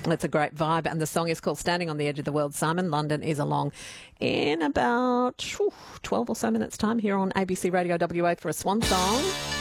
It's a great vibe, and the song is called Standing on the Edge of the World. Simon London is along in about 12 or so minutes' time here on ABC Radio WA for a swan song.